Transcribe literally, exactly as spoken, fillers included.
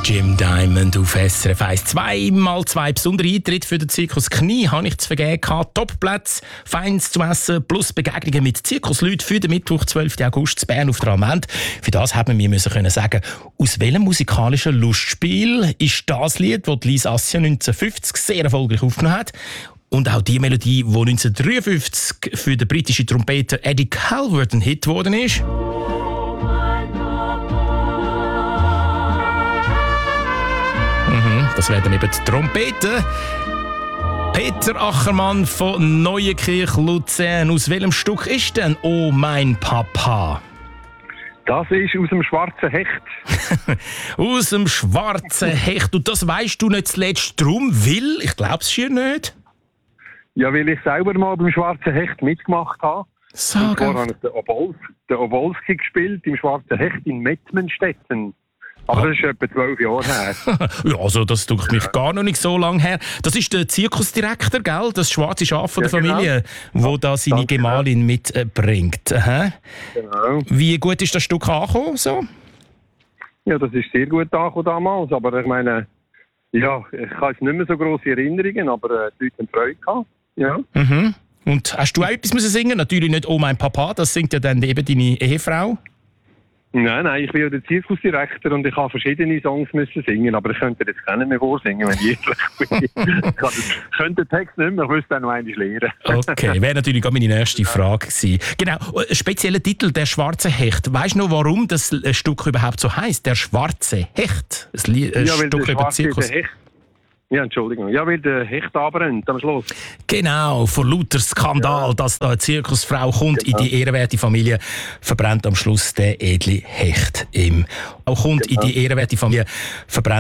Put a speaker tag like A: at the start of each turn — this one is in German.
A: Jim Diamond auf S R F eins. Zweimal zwei besondere Eintritte für den Zirkus Knie habe ich zu vergeben gehabt. Topplätze, Feins zu essen plus Begegnungen mit Zirkusleuten für den Mittwoch, zwölften August in Bern auf der Almend. Für das haben wir müssen können sagen, aus welchem musikalischen Lustspiel ist das Lied, das Lise Assia neunzehnhundertfünfzig sehr erfolgreich aufgenommen hat. Und auch die Melodie, die neunzehnhundertdreiundfünfzig für den britischen Trompeter Eddie Calvert ein Hit geworden ist. Mhm, das werden eben die Trompeten. Peter Achermann von Neuenkirch, Luzern. Aus welchem Stück ist denn «Oh mein Papa»?
B: Das ist aus dem schwarzen Hecht.
A: Aus dem schwarzen Hecht. Und das weisst du nicht zuletzt drum, weil, ich glaub's schier nicht.
B: Ja, weil ich selber mal beim schwarzen Hecht mitgemacht habe.
A: Sag
B: Und zwar habe ich den, Obols, den Obolski gespielt im schwarzen Hecht in Mettmenstetten. Aber das ist etwa zwölf Jahre her.
A: Ja, also das tut mich gar noch nicht so lange her. Das ist der Zirkusdirektor, gell? Das schwarze Schaf von der
B: Ja, genau.
A: Familie, wo da seine
B: Danke,
A: Gemahlin mitbringt. Aha.
B: Genau.
A: Wie gut ist das Stück angekommen? So?
B: Ja, das ist sehr gut angekommen damals. Aber ich meine, ja, ich habe jetzt nicht mehr so grosse Erinnerungen, aber äh, die Leute haben Freude gehabt. Ja.
A: Mhm. Und hast du auch etwas müssen singen? Natürlich nicht «Oh mein Papa», das singt ja dann eben deine Ehefrau.
B: Nein, nein, ich bin ja der Zirkusdirektor und ich habe verschiedene Songs müssen singen, aber ich könnte das gar nicht mehr vorsingen, wenn ich ehrlich bin. Ich könnte den Text nicht mehr, ich müsste dann noch einmal lernen.
A: Okay, wäre natürlich auch meine nächste Frage gewesen. Genau, ein spezieller Titel, «Der schwarze Hecht». Weißt du noch, warum das Stück überhaupt so heisst? «Der schwarze Hecht». Ein, Lie- ein
B: Ja, weil
A: Stück
B: der
A: über
B: schwarze
A: Zirkus.
B: Hecht. Ja, Entschuldigung. Ja, weil der Hecht abbrennt am Schluss.
A: Genau, vor lauter Skandal,
B: Ja.
A: dass da eine Zirkusfrau kommt
B: Genau.
A: in die ehrenwerte Familie, verbrennt am Schluss der edle Hecht im. Auch kommt
B: Genau.
A: in die ehrenwerte Familie, verbrennt